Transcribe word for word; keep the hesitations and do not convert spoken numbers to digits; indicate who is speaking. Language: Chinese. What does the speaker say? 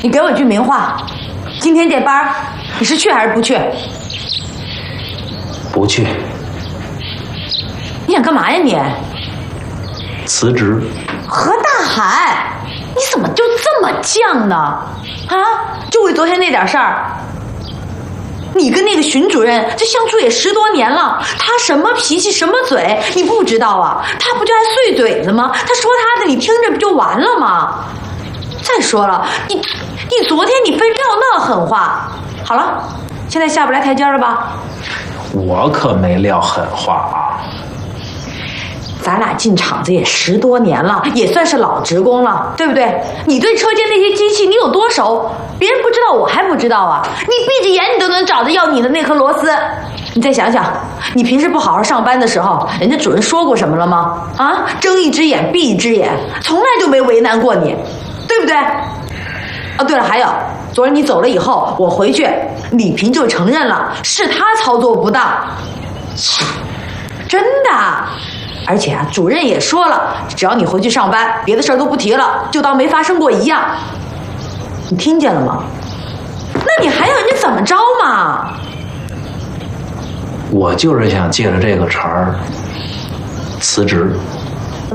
Speaker 1: 你给我句明话，今天这班你是去还是不去？
Speaker 2: 不去。
Speaker 1: 你想干嘛呀你？
Speaker 2: 辞职。
Speaker 1: 何大海，你怎么就这么犟呢？啊，就为昨天那点事儿？你跟那个荀主任这相处也十多年了，他什么脾气什么嘴你不知道啊？他不就爱碎嘴子吗？他说他的你听着不就完了吗？再说了，你你昨天你非撂那狠话，好了，现在下不来台阶了吧？
Speaker 2: 我可没撂狠话啊。
Speaker 1: 咱俩进厂子也十多年了，也算是老职工了，对不对？你对车间那些机器你有多熟？别人不知道，我还不知道啊！你闭着眼你都能找着要你的那颗螺丝。你再想想，你平时不好好上班的时候，人家主任说过什么了吗？啊，睁一只眼闭一只眼，从来就没为难过你，对不对？哦，对了，还有，昨儿你走了以后，我回去，李平就承认了，是他操作不当，真的。而且啊，主任也说了，只要你回去上班，别的事儿都不提了，就当没发生过一样。你听见了吗？那你还要人家怎么着嘛？
Speaker 2: 我就是想借着这个茬儿辞职。